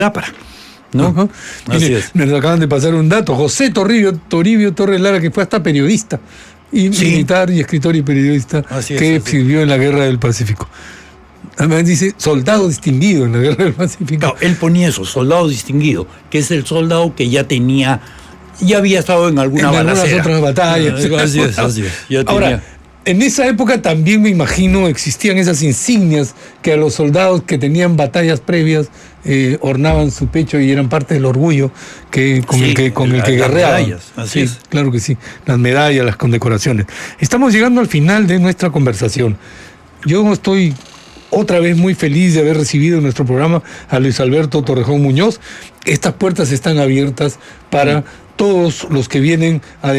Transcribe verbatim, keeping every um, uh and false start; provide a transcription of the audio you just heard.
lápara, ¿no? Uh-huh. Así Mire, es. nos acaban de pasar un dato. José Toribio, Toribio Torres Lara, que fue hasta periodista, y Sí. militar y escritor y periodista, Así es, que así es. sirvió en la Guerra del Pacífico. Además dice soldado distinguido en la Guerra del Pacífico. No, él ponía eso, soldado distinguido, que es el soldado que ya tenía, ya había estado en alguna en algunas balacera. otras batallas. Ah, Así es, así es. Ya Ahora, tenía. en esa época también me imagino existían esas insignias que a los soldados que tenían batallas previas eh, ornaban su pecho y eran parte del orgullo que, con Sí, el que, con el la- que las guerreaban. medallas, así Sí, es. claro que sí. Las medallas, las condecoraciones. Estamos llegando al final de nuestra conversación. Yo estoy otra vez muy feliz de haber recibido en nuestro programa a Luis Alberto Torrejón Muñoz. Estas puertas están abiertas para todos los que vienen a